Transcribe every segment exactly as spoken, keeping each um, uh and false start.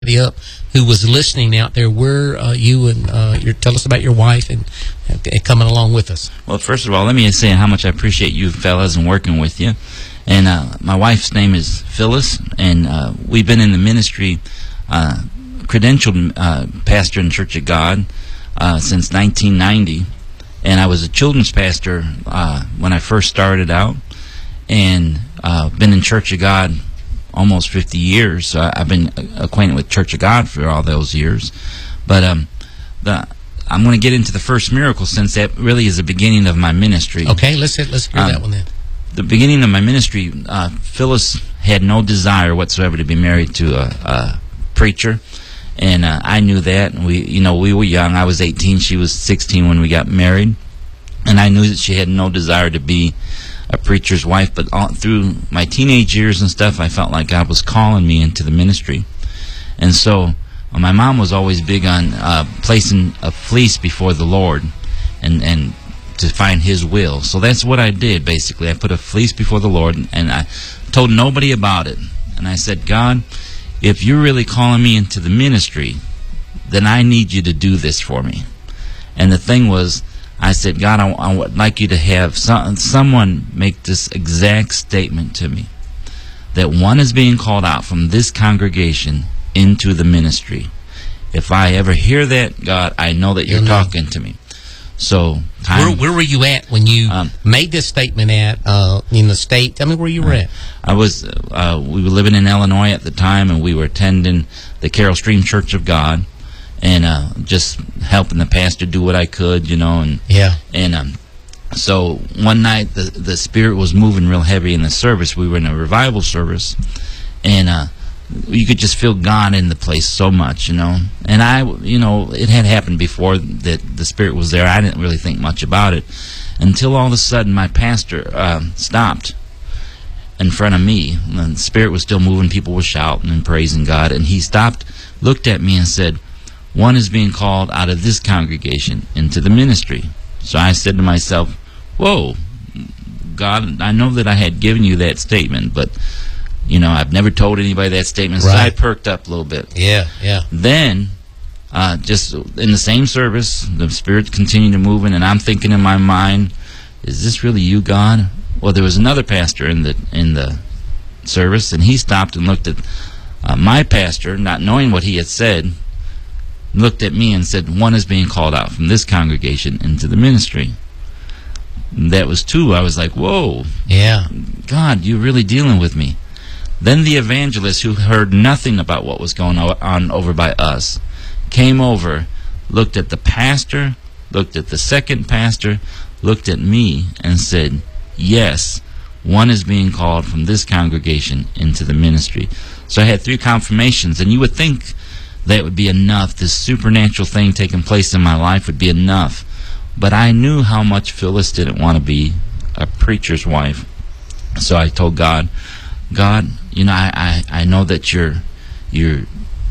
up who was listening out there, where uh, you and uh, your, tell us about your wife and uh, coming along with us. Well, first of all, let me say how much I appreciate you fellas and working with you. And uh, my wife's name is Phyllis, and uh, we've been in the ministry, uh, credentialed uh, pastor in Church of God uh, since nineteen ninety. And I was a children's pastor uh, when I first started out, and uh, been in Church of God almost fifty years. So I, I've been acquainted with Church of God for all those years. But um, the, I'm going to get into the first miracle, since that really is the beginning of my ministry. Okay, let's let's hear um, that one then. The beginning of my ministry, uh, Phyllis had no desire whatsoever to be married to a, a preacher, and uh, I knew that. And we, you know, we were young. I was eighteen; she was sixteen when we got married, and I knew that she had no desire to be a preacher's wife. But all, through my teenage years and stuff, I felt like God was calling me into the ministry, and so uh, my mom was always big on uh, placing a fleece before the Lord, and and. to find His will. So that's what I did, basically. I put a fleece before the Lord, and I told nobody about it. And I said, God, if you're really calling me into the ministry, then I need you to do this for me. And the thing was, I said, God, I, I would like you to have some, someone make this exact statement to me, that one is being called out from this congregation into the ministry. If I ever hear that, God, I know that you're Amen. talking to me. So, time, where, where were you at when you um, made this statement at uh, in the state? Tell me where you were at. I was. Uh, we were living in Illinois at the time, and we were attending the Carroll Stream Church of God, and uh, just helping the pastor do what I could, you know. And yeah. And um, so one night, the the Spirit was moving real heavy in the service. We were in a revival service, and uh, you could just feel God in the place so much, you know. And I, you know, it had happened before that the Spirit was there. I didn't really think much about it until all of a sudden my pastor uh, stopped in front of me. And the Spirit was still moving. People were shouting and praising God. And he stopped, looked at me and said, one is being called out of this congregation into the ministry. So I said to myself, whoa, God, I know that I had given you that statement, but you know, I've never told anybody that statement, so right. I perked up a little bit. Yeah, yeah. Then, uh, just in the same service, the Spirit continued to move in, and I'm thinking in my mind, is this really you, God? Well, there was another pastor in the in the service, and he stopped and looked at uh, my pastor, not knowing what he had said, looked at me and said, one is being called out from this congregation into the ministry. And that was two. I was like, whoa. Yeah. God, you're really dealing with me. Then the evangelist, who heard nothing about what was going on over by us, came over, looked at the pastor, looked at the second pastor, looked at me, and said, yes, one is being called from this congregation into the ministry. So I had three confirmations, and you would think that would be enough. This supernatural thing taking place in my life would be enough. But I knew how much Phyllis didn't want to be a preacher's wife. So I told God, God, you know, I, I, I know that you're you're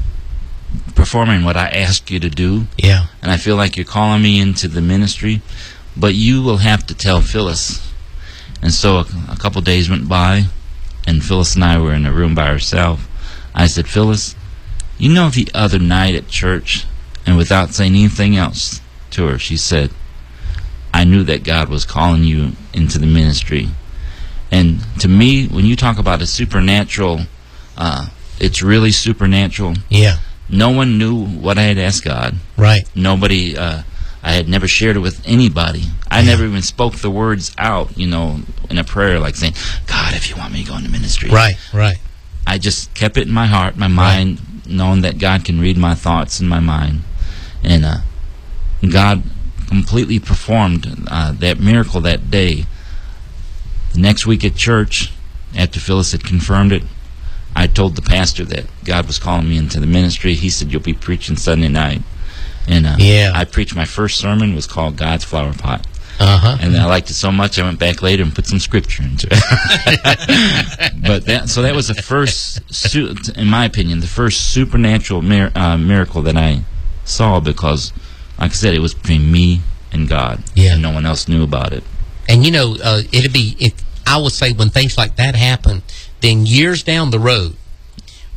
performing what I asked you to do. Yeah. And I feel like you're calling me into the ministry, but you will have to tell Phyllis. And so a, a couple days went by, and Phyllis and I were in a room by ourselves. I said, Phyllis, you know, the other night at church, and without saying anything else to her, she said, I knew that God was calling you into the ministry. And to me, when you talk about a supernatural, uh, it's really supernatural. Yeah. No one knew what I had asked God. Right. Nobody, uh, I had never shared it with anybody. I yeah. never even spoke the words out, you know, in a prayer, like saying, God, if you want me to go into ministry. Right, right. I just kept it in my heart, my mind, right. knowing that God can read my thoughts in my mind. And uh, God completely performed uh, that miracle that day. The next week at church, after Phyllis had confirmed it, I told the pastor that God was calling me into the ministry. He said, you'll be preaching Sunday night. And uh, yeah. I preached my first sermon. It was called God's Flower Pot. Uh-huh. And I liked it so much, I went back later and put some scripture into it. But that, so that was the first, in my opinion, the first supernatural mir- uh, miracle that I saw, because, like I said, it was between me and God. Yeah. And no one else knew about it. And, you know, uh, it'd be, if I would say when things like that happen, then years down the road,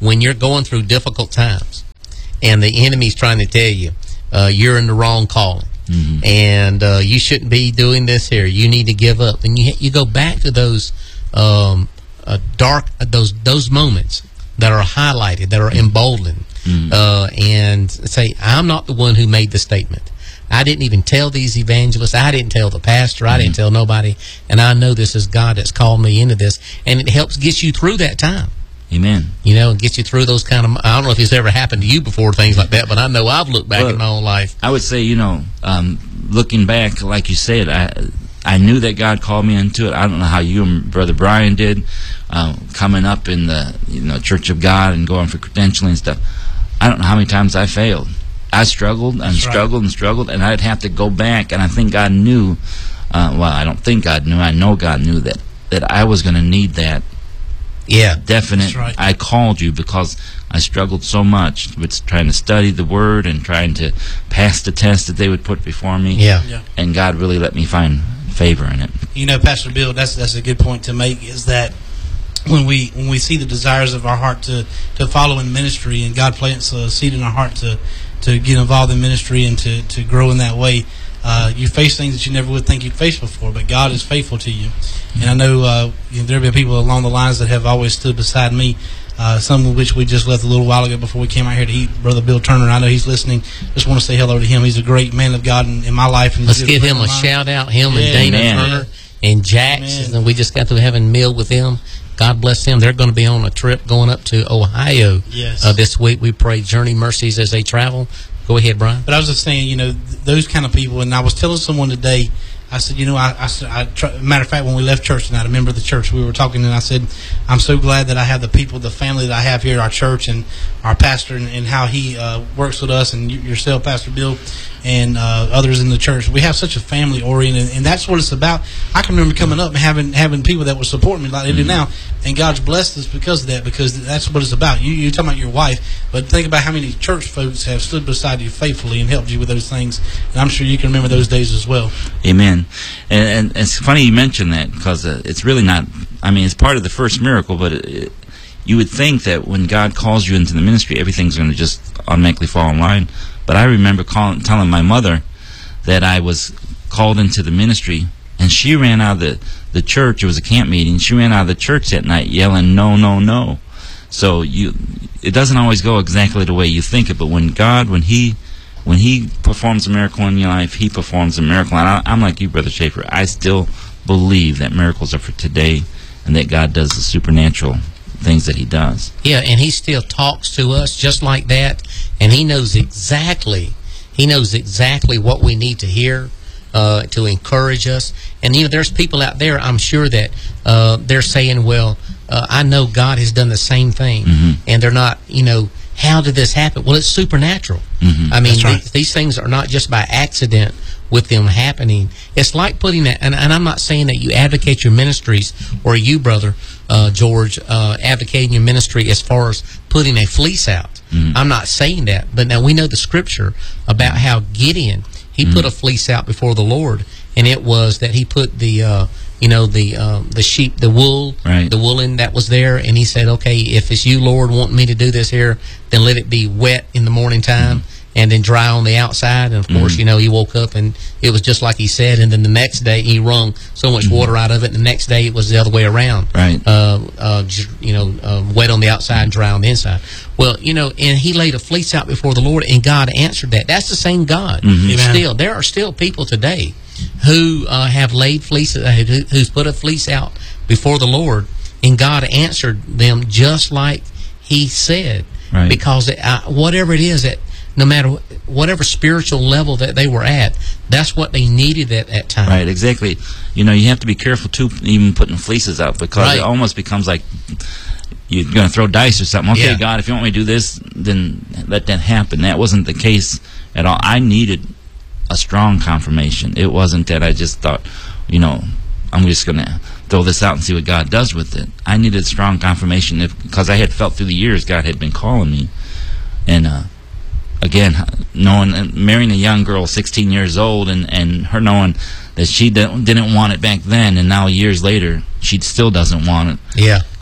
when you're going through difficult times and the enemy's trying to tell you uh, you're in the wrong calling, mm-hmm. and uh, you shouldn't be doing this here, you need to give up, and you you go back to those um, uh, dark uh, those those moments that are highlighted, that are emboldened, mm-hmm. uh, and say, I'm not the one who made the statement. I didn't even tell these evangelists. I didn't tell the pastor. I mm-hmm. didn't tell nobody. And I know this is God that's called me into this. And it helps get you through that time. Amen. You know, and get you through those kind of, I don't know if it's ever happened to you before, things like that, but I know I've looked back well, in my own life. I would say, you know, um, looking back, like you said, I I knew that God called me into it. I don't know how you and Brother Brian did, uh, coming up in the, you know, Church of God and going for credentialing and stuff. I don't know how many times I failed. I struggled and That's struggled right. and struggled, and I'd have to go back. And I think God knew, uh, well, I don't think God knew, I know God knew that, that I was going to need that yeah, definite, right. I called you, because I struggled so much with trying to study the Word and trying to pass the test that they would put before me. Yeah. yeah. And God really let me find favor in it. You know, Pastor Bill, that's that's a good point to make, is that when we when we see the desires of our heart to, to follow in ministry, and God plants a seed in our heart to to get involved in ministry and to, to grow in that way, uh, you face things that you never would think you'd face before, but God is faithful to you. And I know, uh, you know there have been people along the lines that have always stood beside me, uh, some of which we just left a little while ago before we came out here to eat. Brother Bill Turner, I know he's listening. Just want to say hello to him. He's a great man of God in, in my life. And Let's give him a shout out, him yeah, and Dana man. Turner and Jax. Amen. And we just got to having a meal with them. God bless them. They're going to be on a trip going up to Ohio yes. uh, this week. We pray journey mercies as they travel. Go ahead, Brian. But I was just saying, you know, th- those kind of people, and I was telling someone today, I said, you know, I, I, I try, matter of fact, when we left church tonight, a member of the church, we were talking, and I said, I'm so glad that I have the people, the family that I have here at our church, and our pastor, and, and how he uh, works with us, and you, yourself, Pastor Bill, and uh, others in the church. We have such a family oriented, and that's what it's about. I can remember coming up and having having people that would support me like they do now, and God's blessed us because of that, because that's what it's about. You, you're talking about your wife, but think about how many church folks have stood beside you faithfully and helped you with those things, and I'm sure you can remember those days as well. Amen. And, and it's funny you mention that, because uh, it's really not, I mean, it's part of the first miracle, but it, it, you would think that when God calls you into the ministry, everything's going to just automatically fall in line. But I remember calling, telling my mother that I was called into the ministry, and she ran out of the, the church. It was a camp meeting. She ran out of the church that night yelling, no, no, no. So you, it doesn't always go exactly the way you think it, but when God, when He when He performs a miracle in your life, He performs a miracle. And I, I'm like you, Brother Schaefer. I still believe that miracles are for today, and that God does the supernatural things that He does. Yeah, and He still talks to us just like that, and He knows exactly, He knows exactly what we need to hear uh, to encourage us. And, you know, there's people out there, I'm sure, that uh, they're saying, well, uh, I know God has done the same thing, mm-hmm. and they're not, you know, how did this happen? Well, it's supernatural. Mm-hmm. I mean, right. th- these things are not just by accident with them happening. It's like putting that, and, and I'm not saying that you advocate your ministries, or you, Brother uh, George, uh, advocating your ministry as far as putting a fleece out. Mm-hmm. I'm not saying that, but now we know the scripture about how Gideon, he mm-hmm. put a fleece out before the Lord, and it was that he put the, uh, you know, the um, the sheep, the wool, right. the woolen that was there, and he said, okay, if it's you, Lord, wanting me to do this here, then let it be wet in the morning time, mm-hmm. and then dry on the outside. And of mm-hmm. course, you know, he woke up and it was just like he said, and then the next day he wrung so much mm-hmm. water out of it, and the next day it was the other way around. Right. Uh, uh, you know, uh, wet on the outside and dry on the inside. Well, you know, and he laid a fleece out before the Lord, and God answered that. That's the same God. Mm-hmm. Still, there are still people today who uh, have laid fleeces, uh, who, who's put a fleece out before the Lord, and God answered them just like He said. Right. Because it, uh, whatever it is that, no matter whatever spiritual level that they were at, that's what they needed at that time. Right, exactly. You know, you have to be careful too, even putting fleeces out, because right. it almost becomes like you're going to throw dice or something. Okay, yeah. God, if you want me to do this, then let that happen. That wasn't the case at all. I needed a strong confirmation. It wasn't that I just thought, you know, I'm just going to throw this out and see what God does with it. I needed strong confirmation if, because I had felt through the years God had been calling me. And uh, again, knowing, marrying a young girl, sixteen years old, and, and her knowing that she didn't, didn't want it back then, and now years later, she still doesn't want it. Yeah.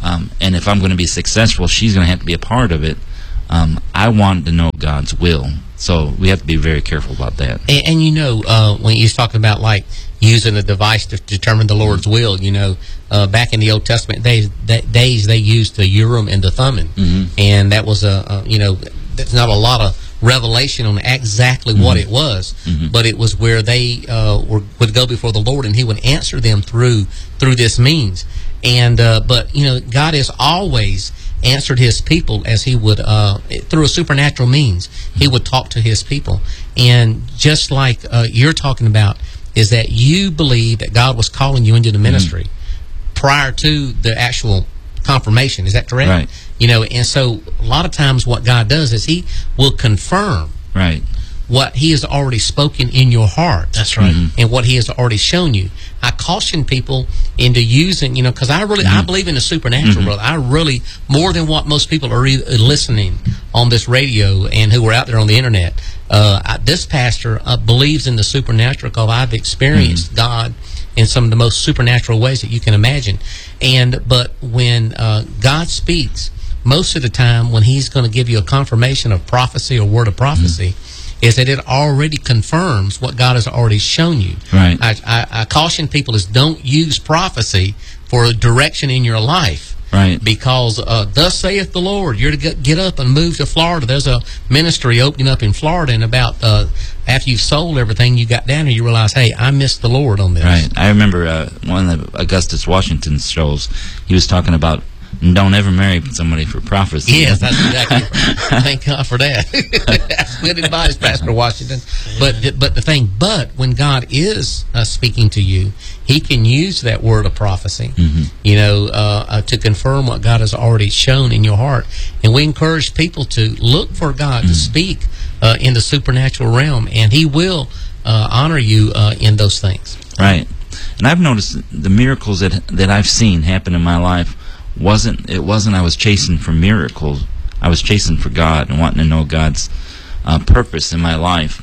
Um, and if I'm going to be successful, she's going to have to be a part of it. Um, I want to know God's will. So we have to be very careful about that. And, and you know, uh, when you're talking about like using a device to determine the Lord's will, you know, uh, back in the Old Testament days, that days they used the Urim and the Thummim, mm-hmm. and that was a, a you know, there's not a lot of revelation on exactly mm-hmm. what it was, mm-hmm. but it was where they uh, were, would go before the Lord, and He would answer them through through this means. And uh, but you know, God has always answered His people as He would uh, through a supernatural means. He would talk to His people, and just like uh, you're talking about, is that you believe that God was calling you into the ministry mm-hmm. prior to the actual confirmation. Is that correct? Right. You know, and so a lot of times what God does is He will confirm right what He has already spoken in your heart. That's right. Mm-hmm. And what He has already shown you. I caution people into using, you know, because I really, mm-hmm. I believe in the supernatural, mm-hmm. brother. I really, more than what most people are re- listening on this radio and who are out there on the internet. Uh, I, this pastor uh, believes in the supernatural because I've experienced mm-hmm. God in some of the most supernatural ways that you can imagine. And but when uh, God speaks, most of the time when He's going to give you a confirmation of prophecy or word of prophecy, mm-hmm. is that it already confirms what God has already shown you. Right. I, I, I caution people is don't use prophecy for a direction in your life. Right. Because uh, thus saith the Lord, you're to get, get up and move to Florida. There's a ministry opening up in Florida, and about uh, after you've sold everything, you got down here, you realize, hey, I missed the Lord on this. Right. I remember uh, one of the Augustus Washington's shows, he was talking about don't ever marry somebody for prophecy. Yes, that's exactly right. Thank God for that. That's good advice, Pastor Washington. But but the thing, but when God is uh, speaking to you, He can use that word of prophecy, mm-hmm. you know, uh, uh, to confirm what God has already shown in your heart. And we encourage people to look for God mm-hmm. to speak uh, in the supernatural realm, and He will uh, honor you uh, in those things. Right. And I've noticed the miracles that that I've seen happen in my life. Wasn't it wasn't I was chasing for miracles. I was chasing for God and wanting to know God's uh, purpose in my life,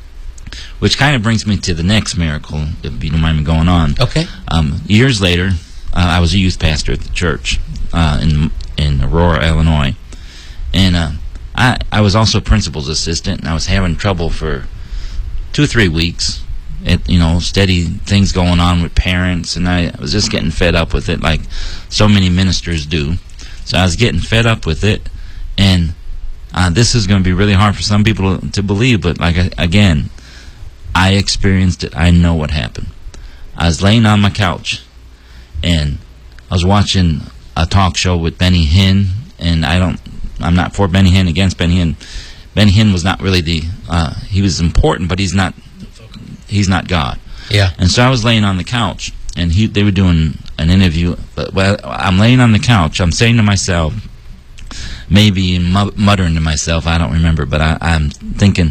which kind of brings me to the next miracle, if you don't mind me going on. Okay. Um, years later, uh, I was a youth pastor at the church uh, in in Aurora, Illinois, and uh, I I was also a principal's assistant, and I was having trouble for two or three weeks. It, you know, steady things going on with parents, and I was just getting fed up with it, like so many ministers do. So I was getting fed up with it, and uh, this is going to be really hard for some people to believe, but like again, I experienced it. I know what happened. I was laying on my couch, and I was watching a talk show with Benny Hinn, and I don't, I'm not for Benny Hinn, against Benny Hinn. Benny Hinn was not really the, uh, he was important, but he's not. He's not God. Yeah. And so I was laying on the couch, and he, they were doing an interview. But well, I'm laying on the couch. I'm saying to myself, maybe mu- muttering to myself, I don't remember, but I, I'm thinking,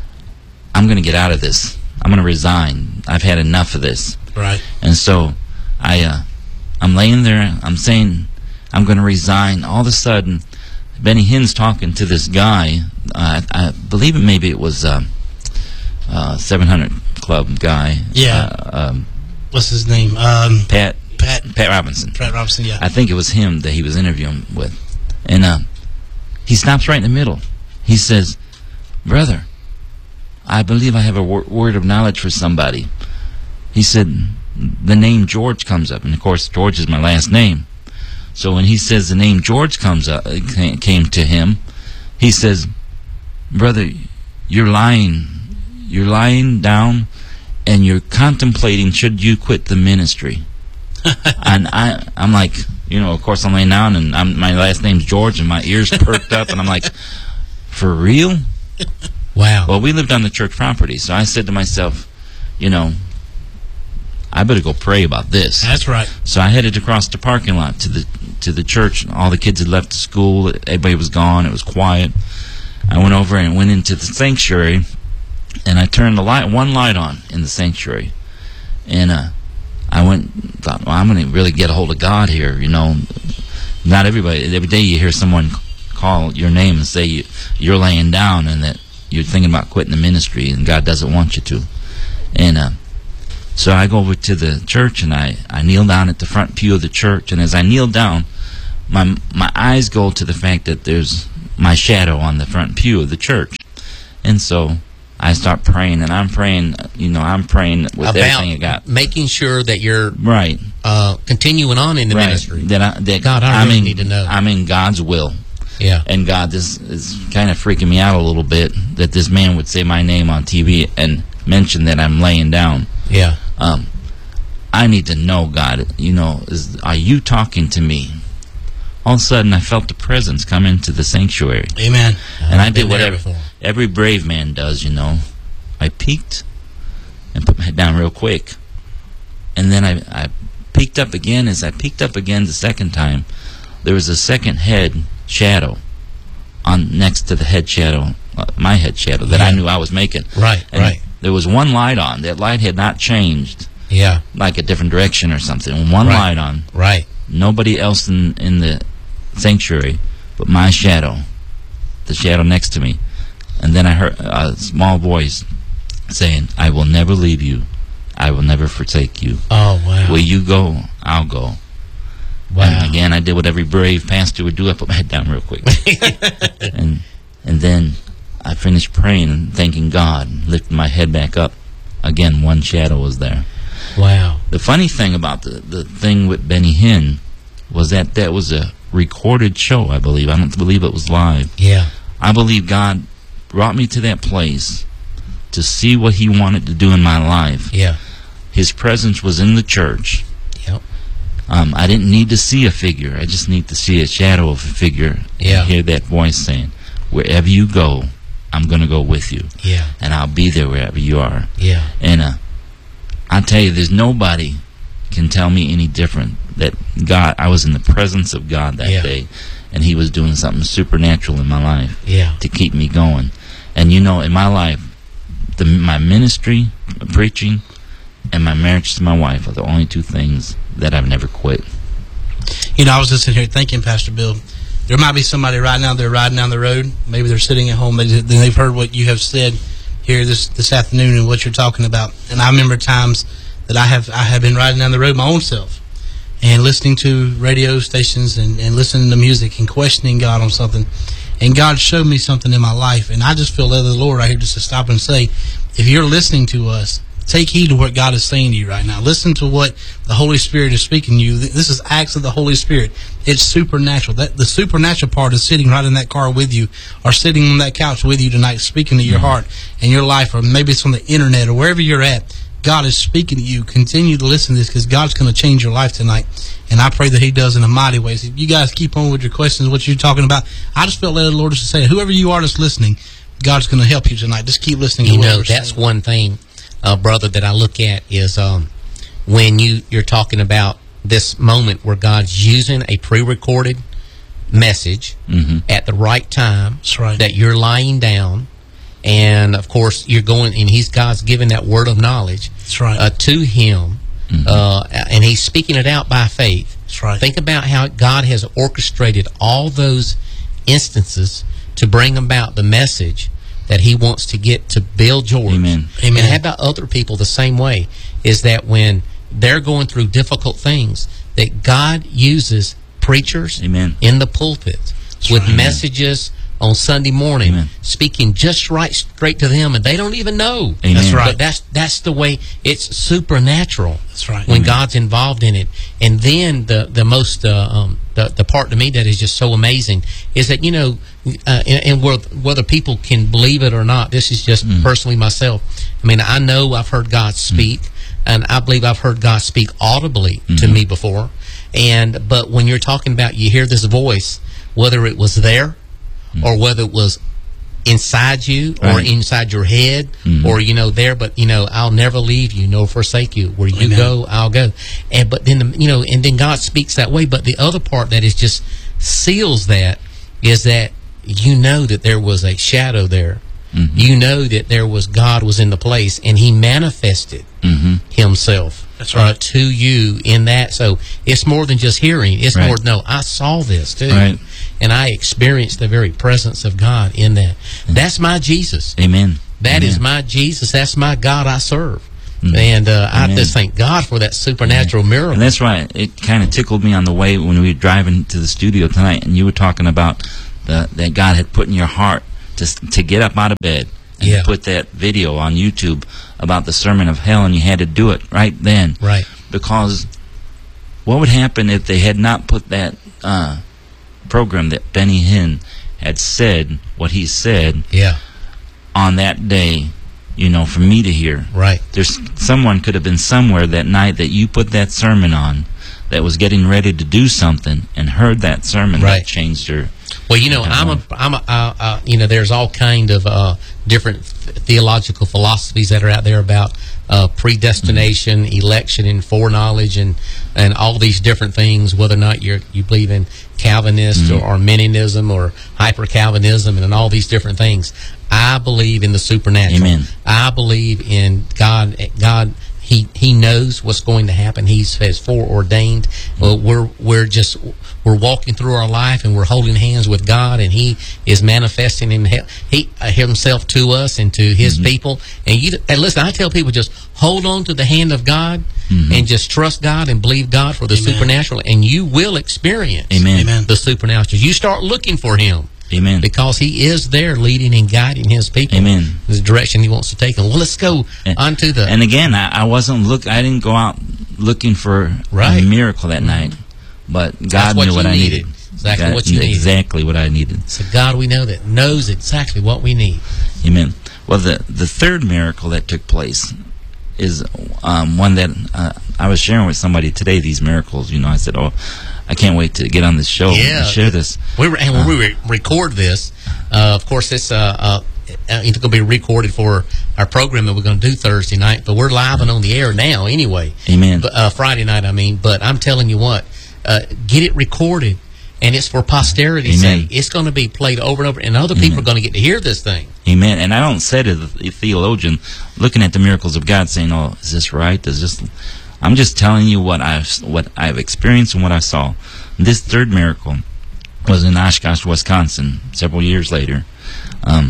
I'm going to get out of this. I'm going to resign. I've had enough of this. Right. And so I, uh, I'm laying there. I'm saying, I'm going to resign. All of a sudden, Benny Hinn's talking to this guy. Uh, I believe it maybe it was uh, uh, seven hundred Club guy. Yeah. Uh, um, What's his name? Um, Pat. Pat. Pat Robinson. Pat Robinson. Yeah. I think it was him that he was interviewing with, and uh, he stops right in the middle. He says, "Brother, I believe I have a wor- word of knowledge for somebody." He said, "The name George comes up," and of course, George is my last name. So when he says the name George comes up, came to him, he says, "Brother, you're lying. You're lying down, and you're contemplating should you quit the ministry." And I, I'm like, you know, of course I'm laying down, and I'm, my last name's George, and my ears perked up, and I'm like, for real? Wow. Well, we lived on the church property, so I said to myself, you know, I better go pray about this. That's right. So I headed across the parking lot to the to the church. All the kids had left the school. Everybody was gone. It was quiet. I went over and went into the sanctuary, and I turned the light, one light on in the sanctuary, and uh, I went, thought, well, I'm going to really get a hold of God here. You know, not everybody. Every day you hear someone call your name and say you, you're laying down and that you're thinking about quitting the ministry, and God doesn't want you to. And uh, so I go over to the church, and I, I kneel down at the front pew of the church, and as I kneel down, my my eyes go to the fact that there's my shadow on the front pew of the church, and so I start praying, and I'm praying, you know, I'm praying with About everything I got. making sure that you're Right. uh, continuing on in the right. ministry. That I, that God, I I'm really in, need to know. I'm in God's will. Yeah. And God, this is kind of freaking me out a little bit that this man would say my name on T V and mention that I'm laying down. Yeah. Um, I need to know, God, you know, is, are you talking to me? All of a sudden, I felt the presence come into the sanctuary. Amen. And I I've did been there whatever before. every brave man does, you know. I peeked and put my head down real quick. And then I, I peeked up again. As I peeked up again the second time, there was a second head shadow on next to the head shadow, uh, my head shadow, that I Yeah. knew I was making. Right, And right. there was one light on. That light had not changed, Yeah. like a different direction or something. One Right. light on. Right. Nobody else in, in the sanctuary but my shadow, the shadow next to me. And then I heard a small voice saying, I will never leave you. I will never forsake you. Oh, wow. Where you go, I'll go. Wow. And again, I did what every brave pastor would do. I put my head down real quick. and and then I finished praying and thanking God, and lifted my head back up. Again, one shadow was there. Wow. The funny thing about the, the thing with Benny Hinn was that that was a recorded show, I believe. I don't believe it was live. Yeah. I believe God brought me to that place to see what He wanted to do in my life. Yeah. His presence was in the church. Yep. Um, I didn't need to see a figure. I just need to see a shadow of a figure Yeah. and hear that voice saying, wherever you go, I'm going to go with you. Yeah. And I'll be there wherever you are. Yeah. And uh, I tell you, there's nobody can tell me any different that God, I was in the presence of God that Yeah. day, and He was doing something supernatural in my life Yeah. to keep me going. And you know, in my life, the, my ministry, preaching, and my marriage to my wife are the only two things that I've never quit. You know, I was just sitting here thinking, Pastor Bill, there might be somebody right now, they're riding down the road. Maybe they're sitting at home. They, they've heard what you have said here this, this afternoon and what you're talking about. And I remember times that I have I have been riding down the road my own self and listening to radio stations and, and listening to music and questioning God on something. And God showed me something in my life. And I just feel led of the Lord right here just to stop and say, if you're listening to us, take heed to what God is saying to you right now. Listen to what the Holy Spirit is speaking to you. This is acts of the Holy Spirit. It's supernatural. That the supernatural part is sitting right in that car with you, or sitting on that couch with you tonight, speaking to your heart and your life, or maybe it's on the internet or wherever you're at. God is speaking to you. Continue to listen to this, because God's going to change your life tonight. And I pray that He does in a mighty way. So you guys keep on with your questions, what you're talking about. I just felt led of the Lord to say, whoever you are that's listening, God's going to help you tonight. Just keep listening. You to what know, we're that's saying. one thing, uh, brother, that I look at is um, when you, you're talking about this moment where God's using a pre-recorded message Mm-hmm. at the right time, That's right. that you're lying down, and of course you're going, and He's God's giving that word of knowledge That's right. uh, to Him, Mm-hmm. uh, and He's speaking it out by faith. That's right. Think about how God has orchestrated all those instances to bring about the message that He wants to get to Bill George. Amen. Amen. And how about other people the same way? Is that when they're going through difficult things, that God uses preachers Amen. in the pulpit with right. messages on Sunday morning, Amen. speaking just right straight to them, and they don't even know. Amen. That's right. But that's that's the way. It's supernatural. That's right. When Amen. God's involved in it. And then the the most uh, um, the the part to me that is just so amazing is that, you know, uh, and, and whether, whether people can believe it or not, this is just Mm. personally myself. I mean, I know I've heard God speak, mm. and I believe I've heard God speak audibly Mm-hmm. to me before. And but when you're talking about, you hear this voice, whether it was there mm. or whether it was inside you or Right. inside your head Mhm. or, you know, there, but, you know, I'll never leave you nor forsake you. Where you Amen. go, I'll go. And but then, the, you know, and then God speaks that way. But the other part that is just seals that is that you know that there was a shadow there. Mhm. You know that there was God was in the place, and He manifested Mhm. Himself That's right. uh, to you in that. So it's more than just hearing. It's Right. more, no, I saw this too. Right. And I experienced the very presence of God in that. That's my Jesus. Amen. That Amen. is my Jesus. That's my God I serve. Mm. And uh, I Amen. just thank God for that supernatural Yeah. miracle. And that's why it kind of tickled me on the way when we were driving to the studio tonight, and you were talking about the, that God had put in your heart to to get up out of bed and Yeah. put that video on YouTube about the Sermon of Hell, and you had to do it right then. Right. Because what would happen if they had not put that uh, program that Benny Hinn had said, what he said, Yeah. on that day, you know, for me to hear? Right. There's someone could have been somewhere that night that you put that sermon on that was getting ready to do something and heard that sermon Right. that changed her. Well, you know, I'm a, I'm a, uh, uh, you know, there's all kind of uh, different th- theological philosophies that are out there about uh, predestination, mm-hmm. election, and foreknowledge, and and all these different things. Whether or not you you believe in Calvinist mm-hmm. or Arminianism or hyper Calvinism, and all these different things, I believe in the supernatural. Amen. I believe in God. God. He he knows what's going to happen. He's has foreordained. Well, we're we're just we're walking through our life and we're holding hands with God, and He is manifesting him, he uh, Himself to us and to His mm-hmm. people. And you and listen, I tell people just hold on to the hand of God mm-hmm. and just trust God and believe God for the Amen. supernatural, and you will experience Amen. Amen. the supernatural. You start looking for Him. Amen. Because He is there leading and guiding His people. Amen. In the direction He wants to take them. Well, let's go and, on to the... And again, I, I wasn't look. I didn't go out looking for right. a miracle that mm-hmm. night, but God what knew what I needed. needed. Exactly God, what you needed. Exactly what I needed. So God, we know that knows exactly what we need. Amen. Well, the the third miracle that took place is um, one that uh, I was sharing with somebody today. These miracles, you know, I said, "Oh, I can't wait to get on this show yeah. and share this." We were, and when uh, we re- record this, uh, of course, it's uh, uh, it's going to be recorded for our program that we're going to do Thursday night. But we're live and on the air now, anyway. Amen. But, uh, Friday night, I mean. But I'm telling you what, uh, get it recorded, and it's for posterity's sake. It's going to be played over and over, and other people Amen. Are going to get to hear this thing. Amen. And I don't say to the theologian looking at the miracles of God, saying, "Oh, is this right? Is this?" I'm just telling you what I've what I've experienced and what I saw. This third miracle was in Oshkosh, Wisconsin, several years later. Um,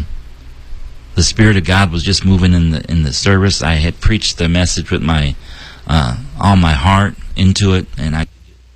the Spirit of God was just moving in the in the service. I had preached the message with my uh, all my heart into it, and I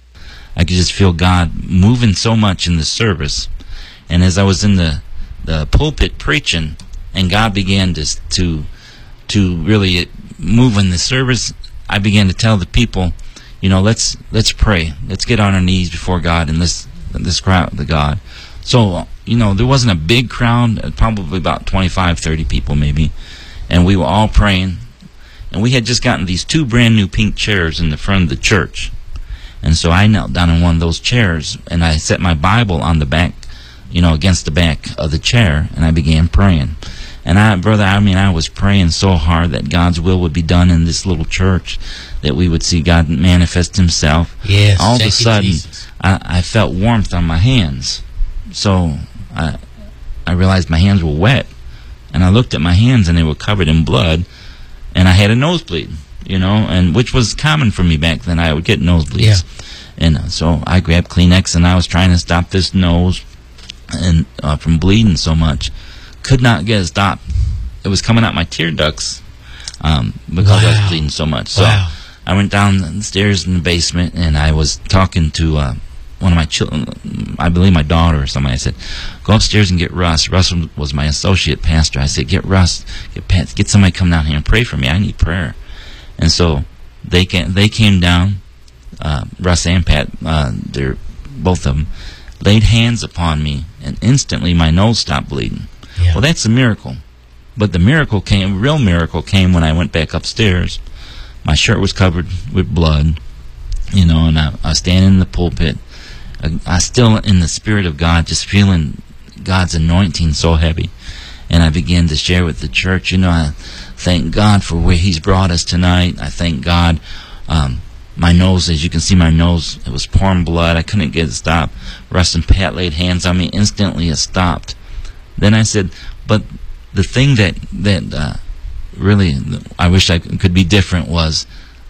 I could just feel God moving so much in the service. And as I was in the the pulpit preaching, and God began to to to really move in the service, I began to tell the people, you know, let's let's pray. Let's get on our knees before God and let's let's cry out to God. So, you know, there wasn't a big crowd, probably about twenty-five, thirty people maybe, and we were all praying. And we had just gotten these two brand new pink chairs in the front of the church. And so I knelt down in one of those chairs, and I set my Bible on the back, you know, against the back of the chair, and I began praying. And I, brother, I mean, I was praying so hard that God's will would be done in this little church, that we would see God manifest Himself. Yes, all of a sudden, I, I felt warmth on my hands. So I, I realized my hands were wet, and I looked at my hands, and they were covered in blood, and I had a nosebleed, you know, and which was common for me back then. I would get nosebleeds. Yeah. And uh, so I grabbed Kleenex, and I was trying to stop this nose and uh, from bleeding so much. Could not get it stopped. It was coming out my tear ducts um, because wow. I was bleeding so much. So wow. I went down the stairs in the basement, and I was talking to uh, one of my children, I believe my daughter or somebody. I said, "Go upstairs and get Russ." Russ was my associate pastor. I said, "Get Russ, get Pat, get somebody come down here and pray for me. I need prayer." And so they came, they came down. Uh, Russ and Pat, uh, they're both of them, laid hands upon me, and instantly my nose stopped bleeding. Yeah. Well, that's a miracle. But the miracle came, real miracle came when I went back upstairs. My shirt was covered with blood, you know, and I, I was standing in the pulpit. I, I was still in the Spirit of God, just feeling God's anointing so heavy. And I began to share with the church, you know, I thank God for where He's brought us tonight. I thank God. Um, my nose, as you can see, my nose, it was pouring blood. I couldn't get it stopped. Russ and Pat laid hands on me. Instantly it stopped. Then I said, but the thing that, that uh, really I wish I could be different was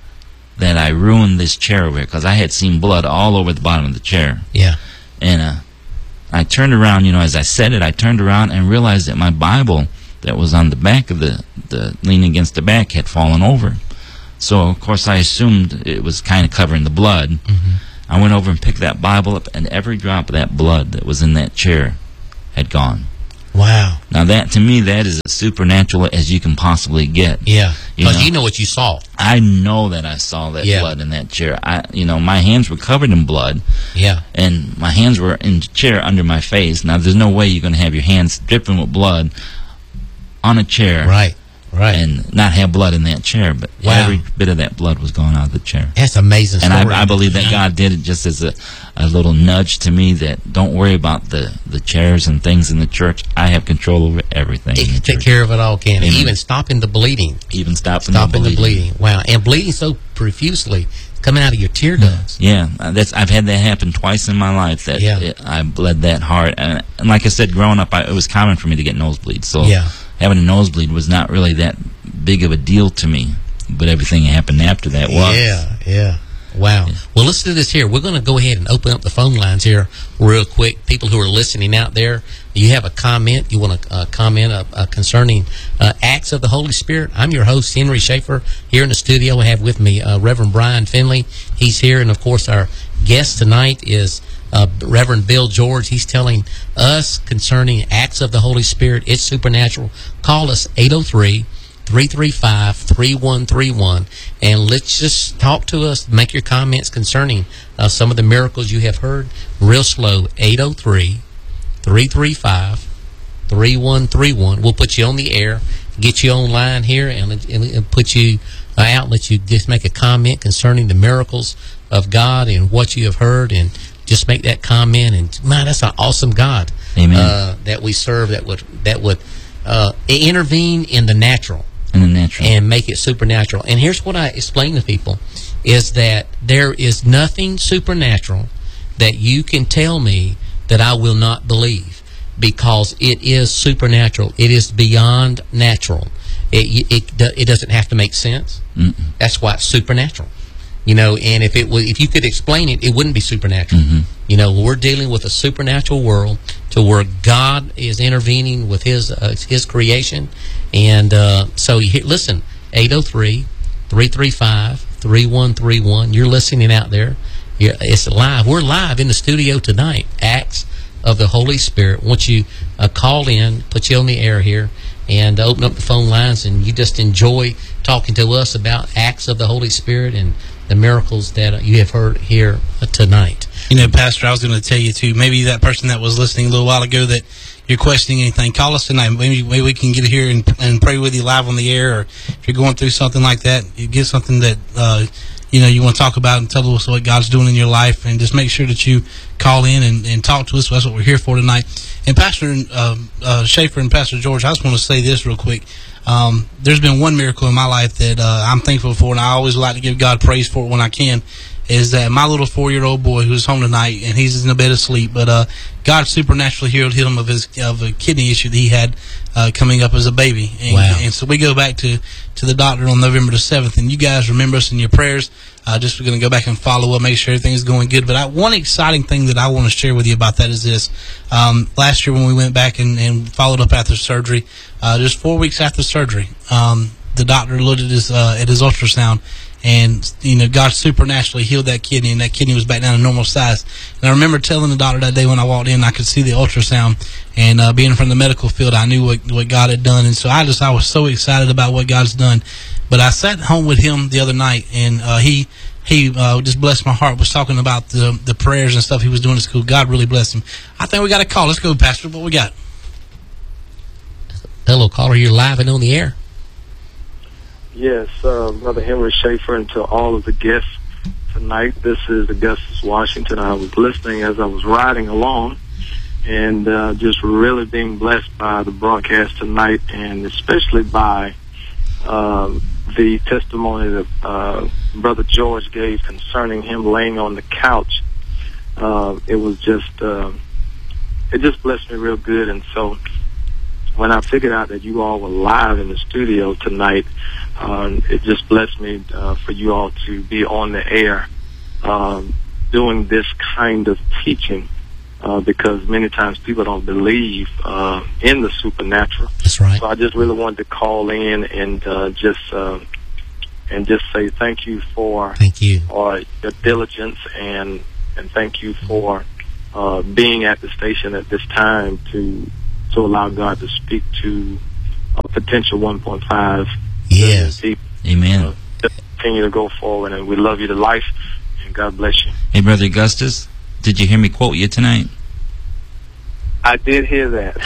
that I ruined this chair over here, because I had seen blood all over the bottom of the chair. Yeah. And uh, I turned around, you know, as I said it, I turned around and realized that my Bible that was on the back of the, the leaning against the back had fallen over. So, of course, I assumed it was kind of covering the blood. Mm-hmm. I went over and picked that Bible up, and every drop of that blood that was in that chair had gone. Wow. Now, that, to me, that is as supernatural as you can possibly get. Yeah. You Because know? you know what you saw. I know that I saw that Yeah. blood in that chair. I, you know, my hands were covered in blood, Yeah. and my hands were in the chair under my face. Now, there's no way you're going to have your hands dripping with blood on a chair. Right. Right. And not have blood in that chair, but Wow. every bit of that blood was going out of the chair. That's an amazing And story. I, I believe that God did it just as a, a little nudge to me that don't worry about the, the chairs and things in the church. I have control over everything He in can the take church. care of it all, can he? Amen. Even stopping the bleeding. Even stopping, Stopping the the bleeding. bleeding. Wow. And bleeding so profusely coming out of your tear ducts. Yeah, uh, that's I've had that happen twice in my life. That Yeah. it, I bled that hard, and, and like I said, growing up, I, it was common for me to get nosebleeds. So Yeah. having a nosebleed was not really that big of a deal to me. But everything that happened after that was. Yeah, yeah. Wow. Yeah. Well, let's do this here. We're going to go ahead and open up the phone lines here real quick. People who are listening out there, you have a comment, you want to uh, comment uh, uh, concerning uh, acts of the Holy Spirit. I'm your host, Henry Schaefer. Here in the studio, I have with me uh, Reverend Brian Finley. He's here, and of course, our guest tonight is uh, Reverend Bill George. He's telling us concerning acts of the Holy Spirit. It's supernatural. Call us eight oh three, three three five, three one three one, and let's just talk to us, make your comments concerning uh, some of the miracles you have heard. Real slow, eight oh three, three three five, three one three one. We'll put you on the air, get you online here, and, and, and put you uh, out, let you just make a comment concerning the miracles of God and what you have heard, and just make that comment. And man, that's an awesome God. Amen. Uh, that we serve, that would that would uh, intervene in the natural In the natural. and make it supernatural. And here's what I explain to people, is that there is nothing supernatural that you can tell me that I will not believe, because it is supernatural. It is beyond natural. It it, it doesn't have to make sense. Mm-mm. That's why it's supernatural. You know, and if it was, if you could explain it, it wouldn't be supernatural. Mm-hmm. You know, we're dealing with a supernatural world to where God is intervening with His uh, His creation, and uh, so you, listen, eight oh three, three three five, three one three one. You're listening out there. You're, it's live. We're live in the studio tonight. Acts of the Holy Spirit. Once you uh, call in, put you on the air here, and open up the phone lines, and you just enjoy talking to us about acts of the Holy Spirit and the miracles that you have heard here tonight. You know, Pastor, I was going to tell you, too, maybe that person that was listening a little while ago that you're questioning anything, call us tonight. Maybe, maybe we can get here and, and pray with you live on the air, or if you're going through something like that, you get something that, uh, you know, you want to talk about and tell us what God's doing in your life, and just make sure that you call in and, and talk to us. That's what we're here for tonight. And Pastor uh, uh, Schaefer and Pastor George, I just want to say this real quick. Um, there's been one miracle in my life that uh, I'm thankful for, and I always like to give God praise for it when I can, is that my little four-year-old boy who's home tonight, and he's in a bed asleep, but uh, God supernaturally healed him of his of a kidney issue that he had uh, coming up as a baby. And, Wow. and so we go back to, to the doctor on November the seventh, and you guys remember us in your prayers. Uh, just we're going to go back and follow up, make sure everything is going good. But I, one exciting thing that I want to share with you about that is this. Um, last year when we went back and, and followed up after surgery, uh, just four weeks after surgery, um, the doctor looked at his, uh, at his ultrasound, and, you know, God supernaturally healed that kidney, and that kidney was back down to normal size. And I remember telling the doctor that day when I walked in, I could see the ultrasound, and uh, being from the medical field, I knew what, what God had done. And so I just, I was so excited about what God's done. But I sat home with him the other night, and uh, he he uh, just blessed my heart, was talking about the the prayers and stuff he was doing at school. God really blessed him. I think we got a call. Let's go, Pastor. What we got? Hello, caller. You're live and on the air. Yes, uh, Brother Henry Schaefer, and to all of the guests tonight. This is Augustus Washington. I was listening as I was riding along, and uh, just really being blessed by the broadcast tonight, and especially by um, the testimony that uh, Brother George gave concerning him laying on the couch. Uh, it was just, uh, it just blessed me real good. And so when I figured out that you all were live in the studio tonight, uh, it just blessed me uh, for you all to be on the air um, doing this kind of teaching. Uh, because many times people don't believe uh, in the supernatural. That's right. So I just really wanted to call in and uh, just uh, and just say thank you for thank you uh, your diligence, and and thank you for uh, being at the station at this time to to allow God to speak to a potential one point five yes people. Amen. Uh, just continue to go forward, and we love you to life, and God bless you. Hey, Brother Augustus, did you hear me quote you tonight? I did hear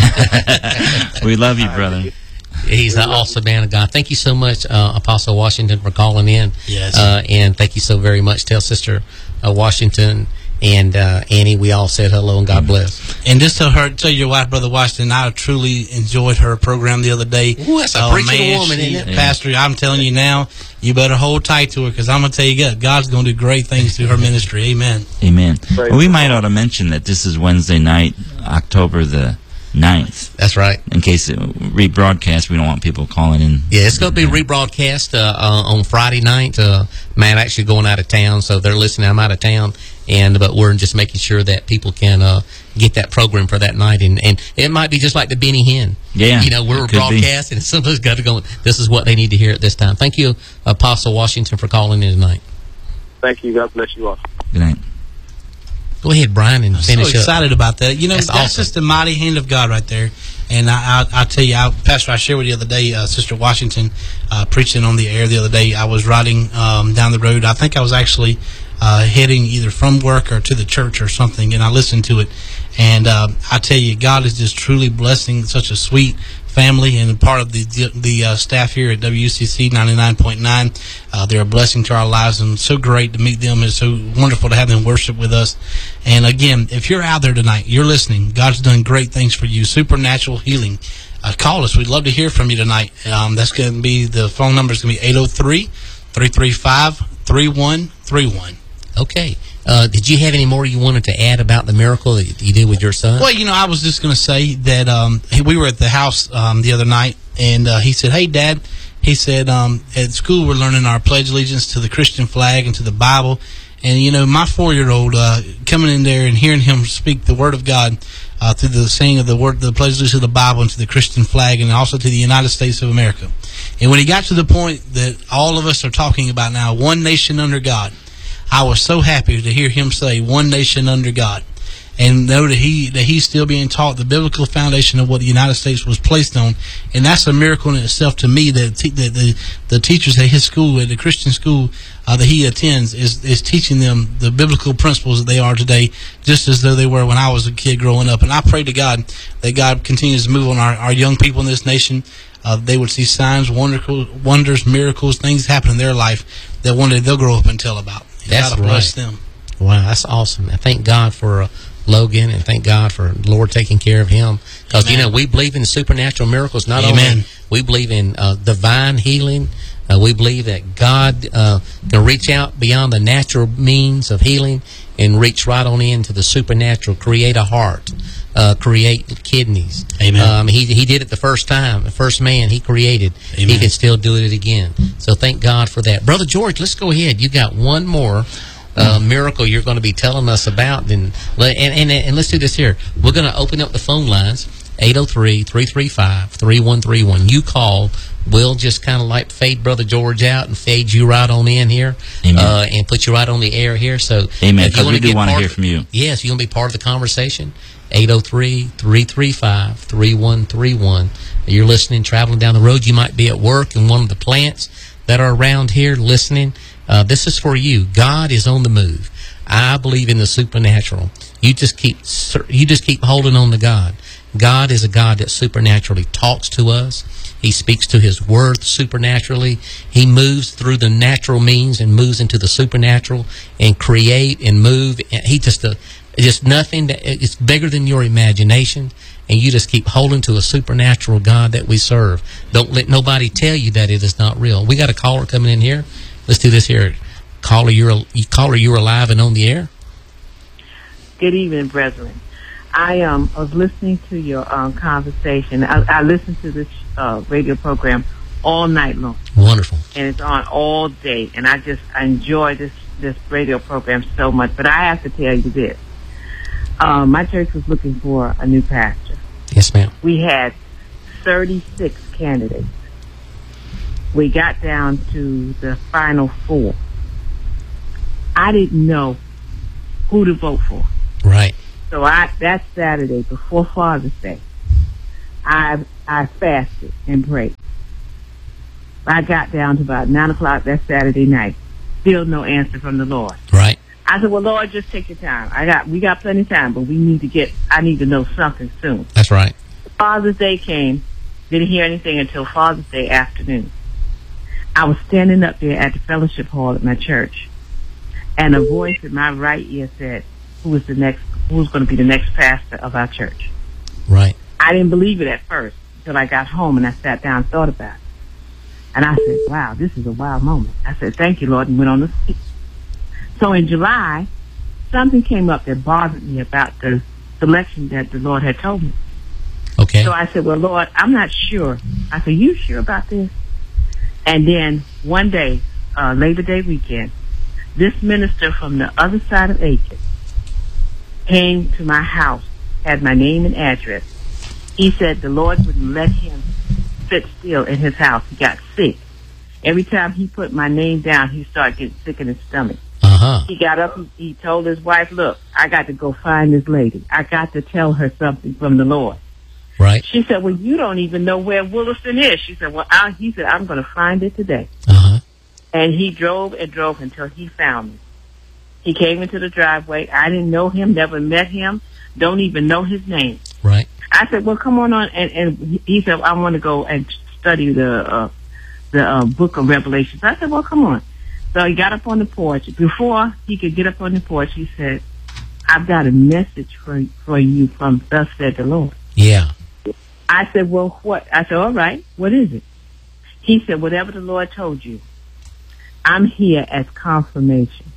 that. We love you, brother. He's an awesome man of God. Thank you so much, uh, Apostle Washington, for calling in. Yes. Uh, and thank you so very much. Tell Sister uh, Washington and uh, Annie we all said hello and God bless. And just tell her, tell your wife, Brother Washington, I truly enjoyed her program the other day. Ooh, that's a Oh, preaching man, woman, she- isn't it? Yeah. Pastor, I'm telling you now, you better hold tight to her, because I'm going to tell you, God, God's going to do great things through her ministry. Amen. Amen. Praise Well, we the might Lord. ought to mention that this is Wednesday night, October the ninth. That's right. In case it rebroadcast, we don't want people calling in. Yeah, it's going to be rebroadcast uh, uh, on Friday night. Uh, Matt actually going out of town, so they're listening. I'm out of town, and but we're just making sure that people can uh, get that program for that night. And, and it might be just like the Benny Hinn. Yeah, You know, we're it could be. broadcasting, and somebody's got to go, this is what they need to hear at this time. Thank you, Apostle Washington, for calling in tonight. Thank you. God bless you all. Good night. Go ahead, Brian, and So finish up. excited about that. You know, That's that's, awesome. just the mighty hand of God right there. And I, I, I tell you, I, Pastor, I shared with you the other day, uh, Sister Washington uh, preaching on the air the other day. I was riding um, down the road. I think I was actually uh, heading either from work or to the church or something, and I listened to it. And uh, I tell you, God is just truly blessing such a sweet family and part of the the uh, staff here at W C C ninety-nine point nine. Uh, they're a blessing to our lives, and so great to meet them. It's so wonderful to have them worship with us. And again, if you're out there tonight, you're listening, God's done great things for you, supernatural healing. Uh, call us. We'd love to hear from you tonight. Um, that's going to be, the phone number is going to be eight oh three, three three five, three one three one. Okay. Uh, did you have any more you wanted to add about the miracle that you did with your son? Well, you know, I was just going to say that um, he- we were at the house um, the other night, and uh, he said, "Hey, Dad," he said, um, "at school we're learning our pledge allegiance to the Christian flag and to the Bible." And, you know, my four-year-old uh, coming in there and hearing him speak the Word of God uh, through the saying of the word, the pledge allegiance to the Bible and to the Christian flag, and also to the United States of America. And when he got to the point that all of us are talking about now, one nation under God, I was so happy to hear him say one nation under God, and know that he that he's still being taught the biblical foundation of what the United States was placed on. And that's a miracle in itself to me, that te- that the the teachers at his school, at the Christian school uh, that he attends, is is teaching them the biblical principles that they are today, just as though they were when I was a kid growing up. And I pray to God that God continues to move on our, our young people in this nation. Uh, they would see signs, wonderful, wonders, miracles, things happen in their life that one day they'll grow up and tell about. And That's God will bless right. them. Wow, that's awesome. I thank God for uh, Logan, and thank God for the Lord taking care of him. Because, you Amen. know, we believe in supernatural miracles. Not Amen. only we believe in uh, divine healing, uh, we believe that God uh, can reach out beyond the natural means of healing and reach right on into the supernatural, create a heart, uh, create kidneys. Amen. Um, he, he did it the first time, the first man he created. He Amen. can still do it again. So thank God for that. Brother George, let's go ahead. You got one more uh, miracle you're going to be telling us about. And, and, and, and let's do this here. We're going to open up the phone lines, eight oh three, three three five, three one three one. You call. We'll just kind of like fade Brother George out and fade you right on in here, Amen. uh, and put you right on the air here. So, Amen, if you 'cause wanna we do get wanna part hear of- from you. Yes, you want to be part of the conversation, eight oh three, three three five, three one three one. You're listening, traveling down the road. You might be at work in one of the plants that are around here listening. Uh, this is for you. God is on the move. I believe in the supernatural. You just keep you just keep holding on to God. God is a God that supernaturally talks to us. He speaks to His Word supernaturally. He moves through the natural means and moves into the supernatural and create and move. He just uh, just nothing that it's bigger than your imagination. And you just keep holding to a supernatural God that we serve. Don't let nobody tell you that it is not real. We got a caller coming in here. Let's do this here. Caller, you're caller, you're alive and on the air. Good evening, brethren. I um was listening to your um, conversation. I, I listened to this uh, radio program all night long, Wonderful. and it's on all day. And I just I enjoy this this radio program so much. But I have to tell you this: um, my church was looking for a new pastor. Yes, ma'am. We had thirty-six candidates. we got down to the final four. I didn't know who to vote for. Right. So I that Saturday before Father's Day, I I fasted and prayed. I got down to about nine o'clock that Saturday night. Still no answer from the Lord. Right. I said, well, Lord, just take your time. I got we got plenty of time, but we need to get. I need to know something soon. That's right. Father's Day came. Didn't hear anything until Father's Day afternoon. I was standing up there at the fellowship hall at my church, and a voice in my right ear said, "Who is the next? Who's going to be the next pastor of our church?" Right. I didn't believe it at first until I got home and I sat down and thought about it. And I said, wow, this is a wild moment. I said, thank you, Lord, and went on to speak. So in July, something came up that bothered me about the selection that the Lord had told me. Okay. So I said, well, Lord, I'm not sure. I said, you sure about this? And then one day, uh, Labor Day weekend, this minister from the other side of Aiken came to my house, had my name and address. He said the Lord wouldn't let him sit still in his house. He got sick. Every time he put my name down, he started getting sick in his stomach. Uh-huh. He got up and he told his wife, look, I got to go find this lady. I got to tell her something from the Lord. Right. She said, well, you don't even know where Williston is. She said, well, I, he said, I'm going to find it today. Uh-huh. And he drove and drove until he found me. He came into the driveway. I didn't know him, never met him, don't even know his name. Right. I said, well, come on on. And, and he said, I want to go and study the uh, the uh, book of Revelation. So I said, well, come on. So he got up on the porch. Before he could get up on the porch, he said, I've got a message for, for you from thus said the Lord. Yeah. I said, well, what? I said, all right, what is it? He said, whatever the Lord told you, I'm here as confirmation.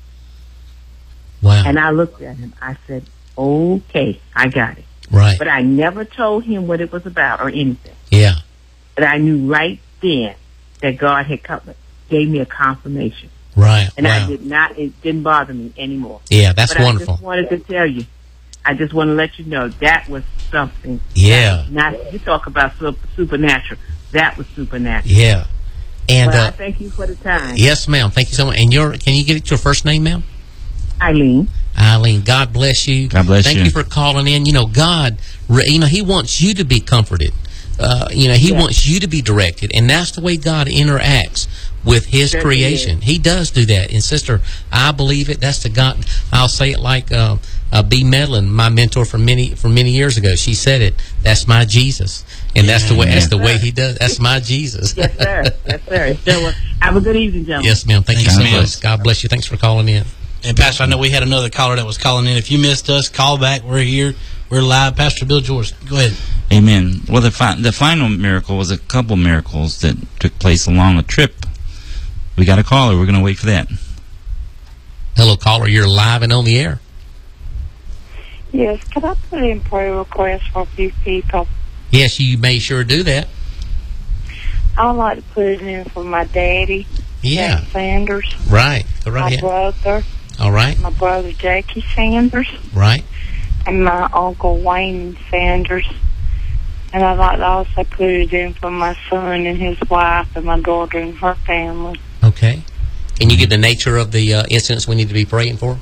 Wow. And I looked at him. I said, okay, I got it. Right. But I never told him what it was about or anything. Yeah. But I knew right then that God had come, gave me a confirmation. Right. And wow. I did not, it didn't bother me anymore. Yeah, that's but wonderful. I just wanted to tell you, I just want to let you know that was something. Yeah. Not, you talk about super, supernatural. That was supernatural. Yeah. And, well, uh, I thank you for the time. Yes, ma'am. Thank you so much. And your, can you get your first name, ma'am? Eileen. Eileen, God bless you. God bless Thank you. you for calling in. You know, God, you know, He wants you to be comforted. Uh, you know, He Yeah. wants you to be directed. And that's the way God interacts with His Yes, creation. He, he does do that. And, sister, I believe it. That's the God. I'll say it like uh, uh, B. Medlin, my mentor from many from many years ago. She said it. That's my Jesus. And that's the way that's the way He does. That's my Jesus. Yes, sir. Yes, sir. So, uh, have a good evening, gentlemen. Yes, ma'am. Thank Thanks, you so ma'am. much. God bless you. Thanks for calling in. And Pastor, I know we had another caller that was calling in. If you missed us, call back. We're here. We're live. Pastor Bill George, go ahead. Amen. Well, the fi- the final miracle was a couple miracles that took place along a trip. We got a caller. We're going to wait for that. Hello, caller. You're live and on the air. Yes, could I put in prayer requests for a few people? Yes, you may sure do that. I'd like to put it in for my daddy, Yeah. Jack Sanders, Right. Go my right ahead. brother, All right. my brother Jackie Sanders, Right. and my uncle Wayne Sanders. And I'd like to also put it in for my son and his wife and my daughter and her family. Okay. Can you give the nature of the uh, incidents we need to be praying for?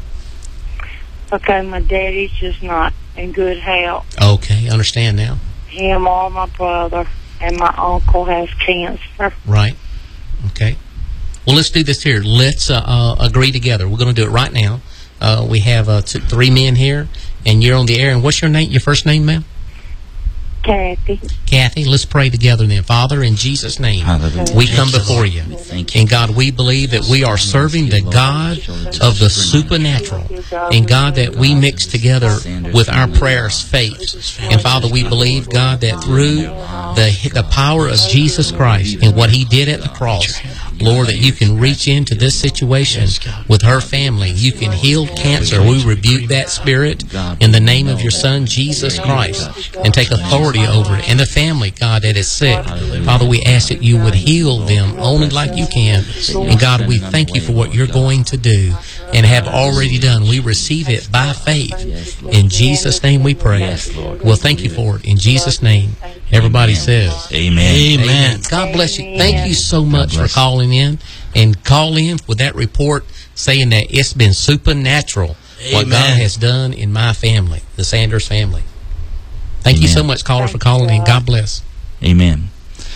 Okay, my daddy's just not in good health. Okay. Understand now. Him or my brother and my uncle has cancer. Right. Okay. Well, let's do this here. Let's uh, uh, agree together. We're going to do it right now. Uh, we have uh, t- three men here, and you're on the air. And what's your name? Your first name, ma'am? Kathy. Kathy. Let's pray together then. Father, in Jesus' name, Hallelujah. we come before you. Thank you. And God, we believe that we are serving the God of the supernatural. And God, that we mix together with our prayers faith. And Father, we believe, God, that through the the power of Jesus Christ and what He did at the cross, Lord, that you can reach into this situation with her family. You can heal cancer. We rebuke that spirit in the name of your Son, Jesus Christ, and take authority over it. And the family, God, that is sick, Father, we ask that you would heal them only like you can. And God, we thank you for what you're going to do and have already done. We receive it by faith. In Jesus' name we pray. Well, thank you for it. In Jesus' name, everybody says, Amen. Amen. God bless you. Amen. Thank you so much for bless. calling in, and call in with that report saying that it's been supernatural what Amen. God has done in my family, the Sanders family. Thank you Amen. so much, caller, for Thank calling in. God. God bless. Amen.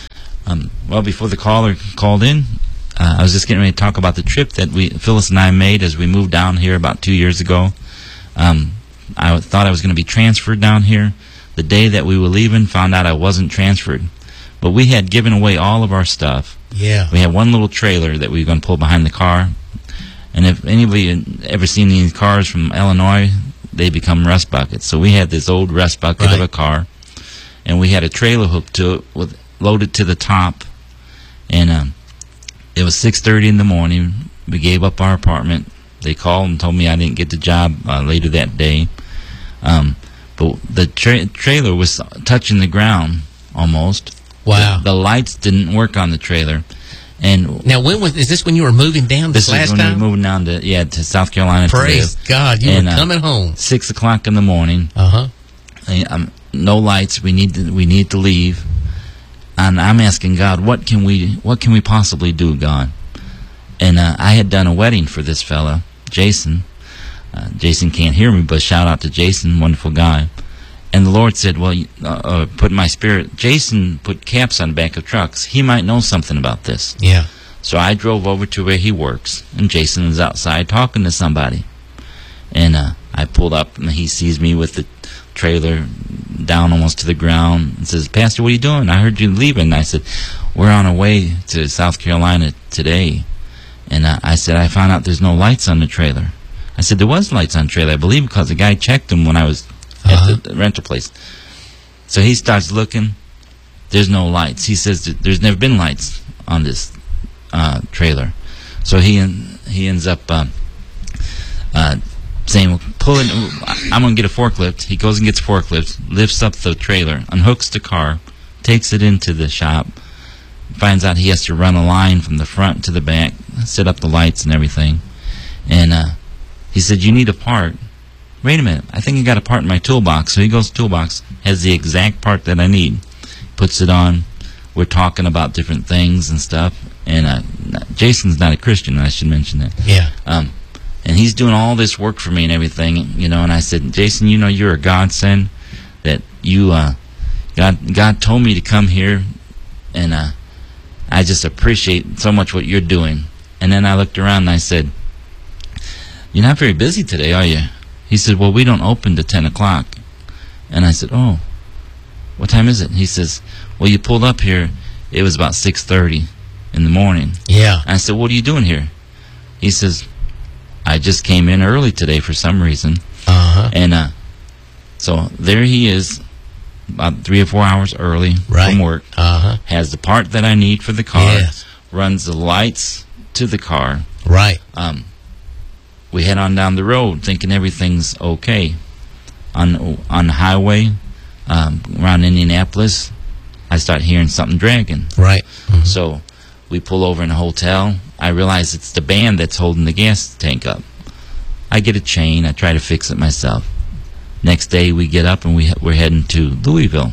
Um, well, before the caller called in, uh, I was just getting ready to talk about the trip that we Phyllis and I made as we moved down here about two years ago. Um, I thought I was going to be transferred down here. The day that we were leaving, found out I wasn't transferred. But we had given away all of our stuff. Yeah. We had one little trailer that we were going to pull behind the car. And if anybody had ever seen these cars from Illinois, they become rust buckets. So we had this old rust bucket Right. of a car, and we had a trailer hooked to it, with loaded to the top. And um, it was six thirty in the morning. We gave up our apartment. They called and told me I didn't get the job uh, later that day. Um, but the tra- trailer was touching the ground almost. Wow. The, the lights didn't work on the trailer. And Now, when was is this? When you were moving down this, this last is when time? we were moving down to yeah to South Carolina. Praise to live. God, you And, were uh, coming home. Six o'clock in the morning. Uh huh. I- um, no lights. We need to, we need to leave. And I'm asking God, what can we what can we possibly do, God? And uh, I had done a wedding for this fella, Jason. Uh, Jason can't hear me, but shout out to Jason, wonderful guy. And the Lord said, well, you- uh, uh, put in my spirit, Jason put caps on the back of trucks. He might know something about this. Yeah. So I drove over to where he works, and Jason was outside talking to somebody. And uh, I pulled up, and he sees me with the trailer down almost to the ground and says, Pastor, what are you doing? I heard you leaving. And I said, we're on our way to South Carolina today. And uh, I said, I found out there's no lights on the trailer. I said, there was lights on the trailer, I believe, because the guy checked them when I was Uh-huh. at the rental place. So he starts looking. There's no lights. He says that there's never been lights on this uh, trailer. So he en- he ends up uh, uh, saying, well, pull it. I'm going to get a forklift. He goes and gets a forklift, lifts up the trailer, unhooks the car, takes it into the shop, finds out he has to run a line from the front to the back, set up the lights and everything. And uh, he said, you need a part. Wait a minute, I think I got a part in my toolbox. So he goes to the toolbox, has the exact part that I need, puts it on. We're talking about different things and stuff. And uh, Jason's not a Christian, I should mention that. Yeah. Um, and he's doing all this work for me and everything, you know. And I said, Jason, you know, you're a godsend. That you, uh, God, God told me to come here, and uh, I just appreciate so much what you're doing. And then I looked around and I said, you're not very busy today, are you? He said, well, we don't open till ten o'clock. And I said, oh, what time is it? He says, well, you pulled up here. It was about six thirty in the morning. Yeah. I said, what are you doing here? He says, I just came in early today for some reason. Uh huh. And uh, so there he is, about three or four hours early Right. from work. Uh huh. Has the part that I need for the car. Yes. Runs the lights to the car. Right. Um, we head on down the road thinking everything's okay. On on the highway um, around Indianapolis, I start hearing something dragging. Right. Mhm. So we pull over in a hotel. I realize it's the band that's holding the gas tank up. I get a chain. I try to fix it myself. Next day we get up and we, we're heading to Louisville.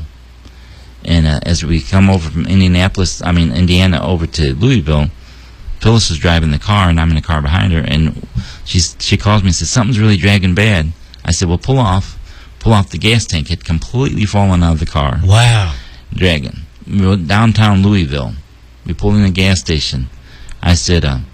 And uh, as we come over from Indianapolis, I mean Indiana, over to Louisville, Phyllis is driving the car and I'm in the car behind her. And she's, she calls me and says, something's really dragging bad. I said, well, pull off. Pull off. The gas tank had completely fallen out of the car. Wow. Dragon. We were downtown Louisville. We pulled in a gas station. I said, uh,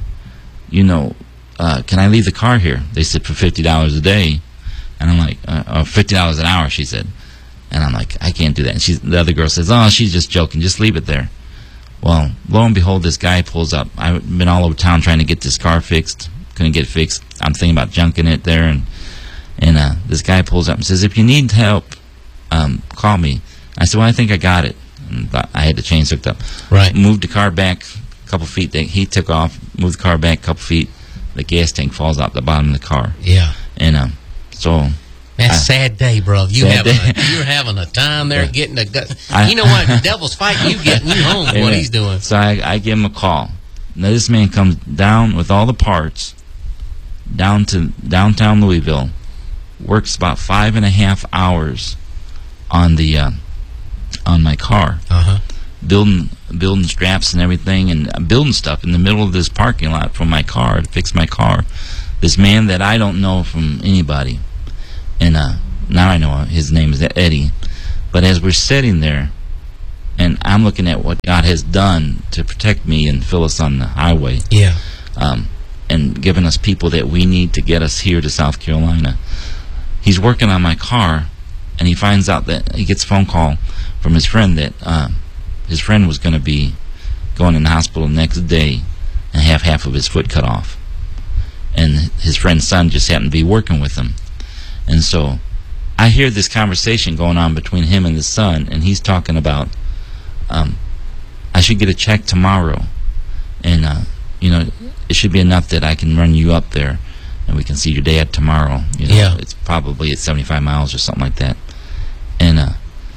you know, uh, can I leave the car here? They said for fifty dollars a day. And I'm like, uh, or fifty dollars an hour, she said. And I'm like, I can't do that. And she's, the other girl says, oh, she's just joking. Just leave it there. Well, lo and behold, this guy pulls up. I've been all over town trying to get this car fixed. Couldn't get it fixed. I'm thinking about junking it there. And and uh, this guy pulls up and says, if you need help, um, call me. I said, well, I think I got it. And I had the chains hooked up. Right. Moved the car back a couple feet. He took off. Moved the car back a couple feet. The gas tank falls out the bottom of the car. Yeah. And um, so... That's a I- sad day, bro. You Sad having day. a, you're having a time there Yeah. getting a gut. I- You know what? The devil's fighting you, getting you home. What Amen. he's doing. So I, I give him a call. Now this man comes down with all the parts down to downtown Louisville. Works about five and a half hours on the uh, on my car. Uh huh. building building straps and everything, and I'm building stuff in the middle of this parking lot for my car to fix my car. This man that I don't know from anybody, and uh, now I know his name is Eddie. But as we're sitting there, and I'm looking at what God has done to protect me and Phyllis on the highway, Yeah. um, and giving us people that we need to get us here to South Carolina. He's working on my car, and he finds out that he gets a phone call from his friend that uh, his friend was going to be going in the hospital the next day and have half of his foot cut off. And his friend's son just happened to be working with him. And so I hear this conversation going on between him and his son, and he's talking about, um, I should get a check tomorrow, and uh, you know, it should be enough that I can run you up there, and we can see your dad tomorrow. You know, Yeah. it's probably at seventy-five miles or something like that. And uh,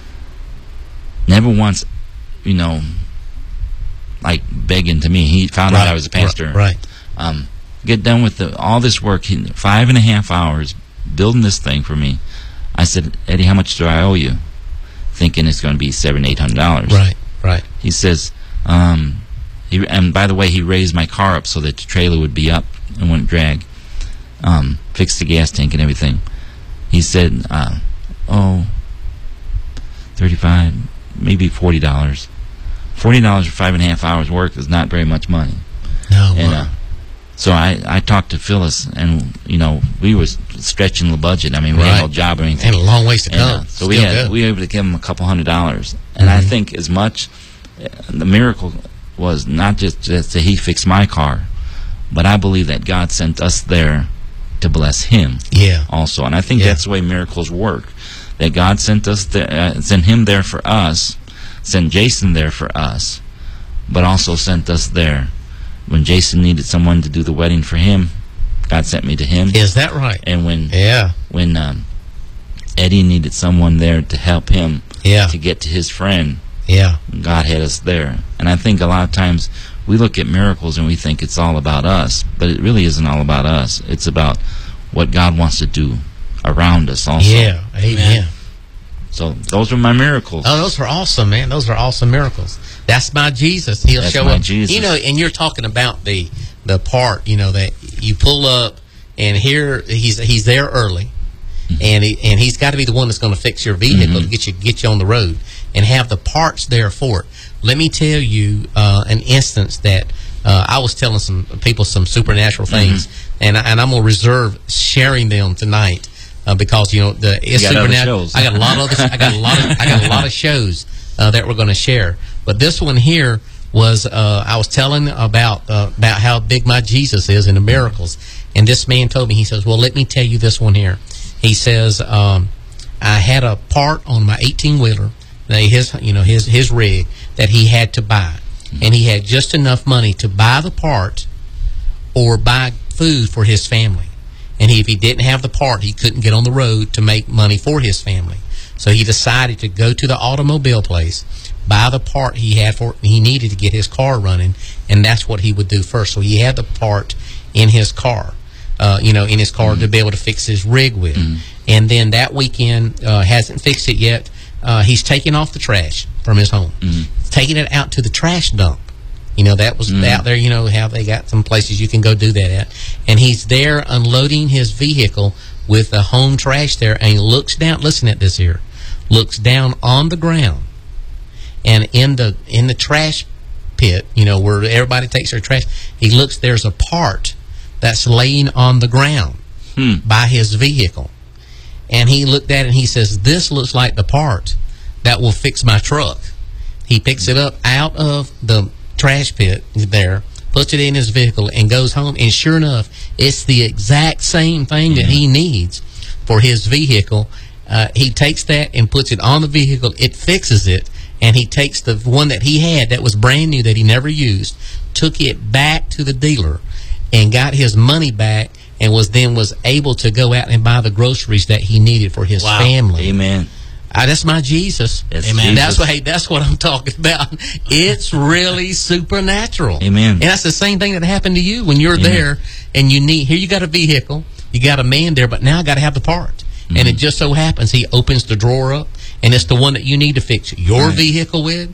never once, you know, like begging to me. He found out I was a pastor. Right. Um, get done with the, all this work, he, five and a half hours building this thing for me. I said, Eddie, how much do I owe you? Thinking it's going to be seven, eight hundred dollars. Right. Right. He says, um, he, and by the way, he raised my car up so that the trailer would be up and wouldn't drag. Um, fixed the gas tank and everything. He said, uh, oh, thirty-five, maybe forty dollars. Forty dollars for five and a half hours work is not very much money. No. And wow. uh, so I, I talked to Phyllis, and you know, we were stretching the budget. I mean, we Right. had no job or anything. And a long ways to And, come. uh, so we Still had good. we were able to give him a couple hundred dollars, and I Mhm. think as much uh, the miracle was not just, just that he fixed my car, but I believe that God sent us there to bless him Yeah. also, and I think Yeah. that's the way miracles work. That God sent us there, uh, sent him there for us, sent Jason there for us, but also sent us there when Jason needed someone to do the wedding for him. God sent me to him, Is that right? and when Yeah. when um, Eddie needed someone there to help him Yeah. to get to his friend, Yeah. God had us there. And I think a lot of times we look at miracles and we think it's all about us, but it really isn't all about us. It's about what God wants to do around us also. Yeah. Amen. So those are my miracles. Oh, those are awesome, man. Those are awesome miracles. That's my Jesus. He'll That's show my up. Jesus. You know, and you're talking about the the part, you know, that you pull up and here he's he's there early, Mm-hmm. and he, and he's got to be the one that's going to fix your vehicle Mhm. to get you get you on the road and have the parts there for it. Let me tell you uh, an instance that uh, I was telling some people some supernatural things, and I, and I'm gonna reserve sharing them tonight. Uh, because you know the it's You got other supernatural. shows. I got a lot of other, I got a lot of I got a lot of shows uh, that we're going to share. But this one here was uh, I was telling about uh, about how big my Jesus is in the miracles, and this man told me, he says, "Well, let me tell you this one here." He says, um, "I had a part on my eighteen wheeler, his you know his his rig that he had to buy, and he had just enough money to buy the part or buy food for his family." And he, if he didn't have the part, he couldn't get on the road to make money for his family. So he decided to go to the automobile place, buy the part he had for he needed to get his car running, and that's what he would do first. So he had the part in his car, uh, you know, in his car mm-hmm. to be able to fix his rig with. Mm-hmm. And then that weekend, uh, hasn't fixed it yet. Uh, he's taking off the trash from his home, mm-hmm. taking it out to the trash dump. You know, that was mm. out there, you know, how they got some places you can go do that at. And he's there unloading his vehicle with the home trash there, and he looks down, listen at this here, looks down on the ground, and in the in the trash pit, you know, where everybody takes their trash, he looks, there's a part that's laying on the ground hmm. by his vehicle. And he looked at it and he says, "This looks like the part that will fix my truck." He picks it up out of the trash pit there, puts it in his vehicle, and goes home, and sure enough, it's the exact same thing that he needs for his vehicle. Uh, he takes that and puts it on the vehicle, it fixes it, and he takes the one that he had that was brand new that he never used, took it back to the dealer and got his money back, and was then was able to go out and buy the groceries that he needed for his wow. family. Amen. Uh, that's my Jesus. That's Amen. Jesus. That's what. Hey, that's what I'm talking about. It's really supernatural. Amen. And that's the same thing that happened to you when you're Amen. there, and you need. Here, you got a vehicle, you got a man there, but now I got to have the part. Mm-hmm. And it just so happens he opens the drawer up, and it's the one that you need to fix your right. vehicle with.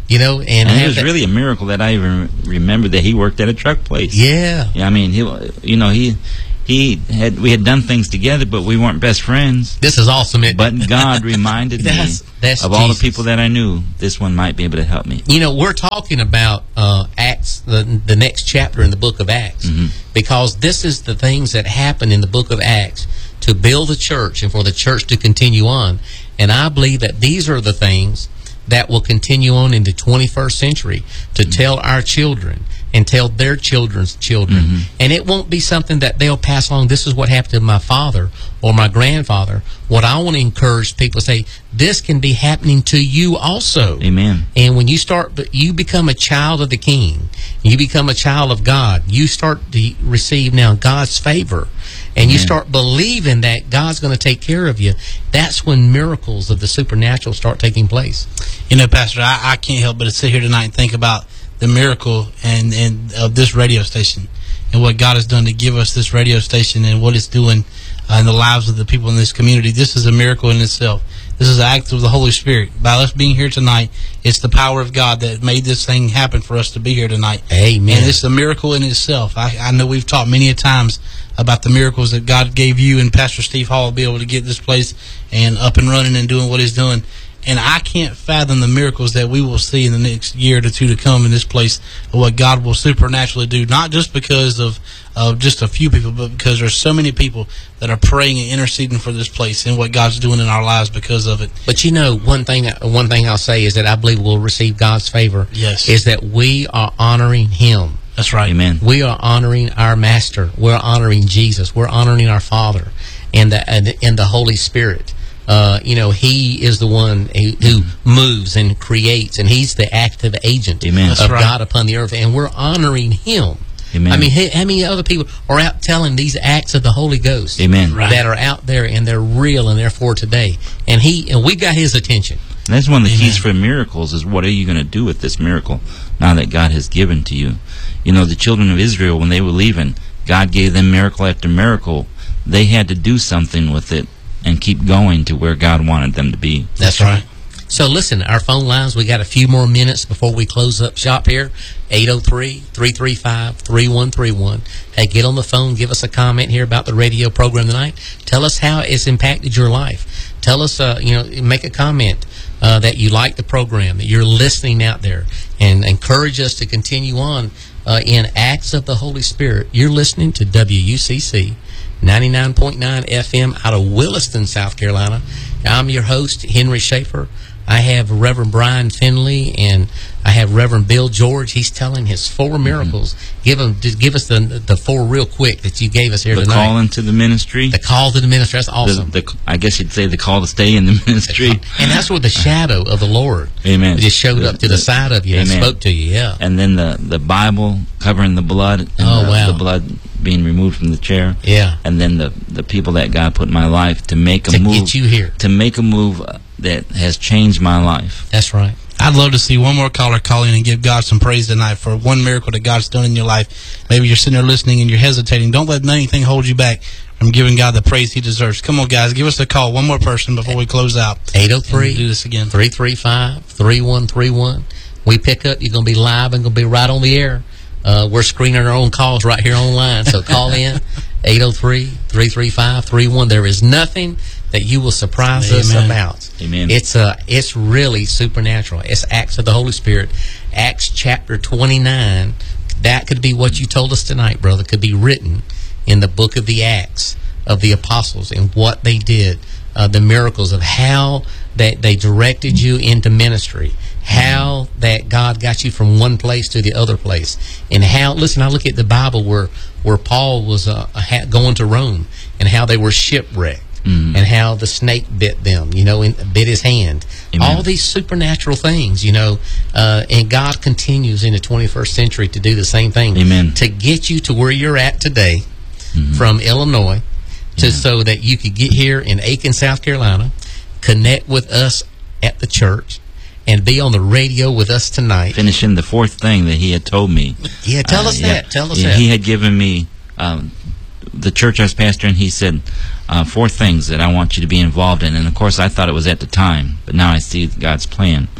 You know, and, And it have was that- really a miracle that I even remembered that he worked at a truck place. yeah. Yeah, I mean, he, you know, he he had we had done things together, but we weren't best friends. This is awesome. Isn't it? But God reminded me That's- that's of all Jesus. the people that I knew. This one might be able to help me. You know, we're talking about uh, Acts, the the next chapter in the book of Acts, Mhm. because this is the things that happen in the book of Acts to build the church and for the church to continue on. And I believe that these are the things that will continue on in the twenty-first century to Mm-hmm. tell our children and tell their children's children. Mm-hmm. And it won't be something that they'll pass along. This is what happened to my father or my grandfather. What I want to encourage people to say, this can be happening to you also. Amen. And when you start, you become a child of the King, you become a child of God, you start to receive now God's favor, and you Amen. start believing that God's going to take care of you. That's when miracles of the supernatural start taking place. You know, Pastor, I, I can't help but to sit here tonight and think about the miracle and, and of this radio station and what God has done to give us this radio station and what it's doing uh, in the lives of the people in this community. This is a miracle in itself. This is an act of the Holy Spirit. By us being here tonight, it's the power of God that made this thing happen for us to be here tonight. Amen. And it's a miracle in itself. I, I know we've talked many a times about the miracles that God gave you and Pastor Steve Hall to be able to get this place and up and running and doing what he's doing. And I can't fathom the miracles that we will see in the next year to two to come in this place of what God will supernaturally do, not just because of, of just a few people, but because there's so many people that are praying and interceding for this place and what God's doing in our lives because of it. But you know, one thing one thing I'll say is that I believe we'll receive God's favor. Yes. Is that we are honoring Him. That's right. Amen. We are honoring our Master. We're honoring Jesus. We're honoring our Father and the and, and the Holy Spirit. Uh, you know, He is the one who, who moves and creates, and He's the active agent Amen. of That's right. God upon the earth, and we're honoring Him. Amen. I mean, how, how many other people are out telling these acts of the Holy Ghost Amen. Right. that are out there and they're real and therefore today? And He and we got His attention. And that's one of the Amen. keys for miracles is what are you going to do with this miracle now that God has given to you? You know, the children of Israel, when they were leaving, God gave them miracle after miracle. They had to do something with it and keep going to where God wanted them to be. That's right. So listen, our phone lines, we got a few more minutes before we close up shop here. eight oh three, three three five, three one three one. Hey, get on the phone, give us a comment here about the radio program tonight. Tell us how it's impacted your life. Tell us, uh, you know, make a comment uh, that you like the program, that you're listening out there, and encourage us to continue on uh, in Acts of the Holy Spirit. You're listening to W U C C ninety-nine point nine F M out of Williston, South Carolina. I'm your host, Henry Schaefer. I have Reverend Brian Finley, and I have Reverend Bill George. He's telling his four miracles. Mm-hmm. Give them, just give us the the four real quick that you gave us here The tonight. call into the ministry. The call to the ministry. That's The, awesome. the, I guess you'd say the call to stay in the ministry. And that's where the shadow of the Lord Amen. just showed up to the, The- side of you and Amen. spoke to you. Yeah. And then the, the Bible covering the blood. And Oh, the, wow. the blood being removed from the chair. Yeah. And then the, the people that God put in my life to make a To move. get you here. To make a move uh, that has changed my life. That's right. I'd love to see one more caller call in and give God some praise tonight for one miracle that God's done in your life. Maybe you're sitting there listening and you're hesitating. Don't let anything hold you back from giving God the praise He deserves. Come on, guys, give us a call. One more person before we close out. eight oh And three, do this again. three three five, three one three one. We pick up. You're going to be live and going to be right on the air. Uh, we're screening our own calls right here online. So call in, eight oh three, three three five, three one. There is nothing that you will surprise us Amen. about. Amen. It's uh, it's really supernatural. It's Acts of the Holy Spirit. Acts chapter twenty-nine. That could be what you told us tonight, brother. Could be written in the book of the Acts of the Apostles and what they did. Uh, the miracles of how that they directed you into ministry, how that God got you from one place to the other place, and how, listen, I look at the Bible where where Paul was uh, ha- going to Rome and how they were shipwrecked. Mm. And how the snake bit them, you know, and bit his hand. Amen. All these supernatural things, you know, uh, and God continues in the twenty-first century to do the same thing. Amen. To get you to where you're at today Mm-hmm. from Illinois, to so that you could get here in Aiken, South Carolina, connect with us at the church, and be on the radio with us tonight. Finishing the fourth thing that he had told me. Yeah, tell Uh, us yeah. that. Tell us Yeah, that. He had given me um, the church I was pastoring. He said uh, four things that I want you to be involved in, and of course I thought it was at the time, but now I see God's plan.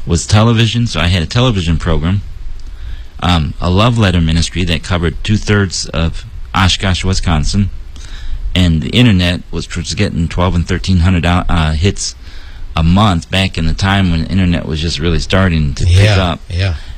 was television. So I had a television program, um, a love letter ministry that covered two thirds of Oshkosh, Wisconsin, and the internet was, was getting twelve and thirteen hundred uh, hits a month back in the time when the internet was just really starting to yeah, pick up. Yeah.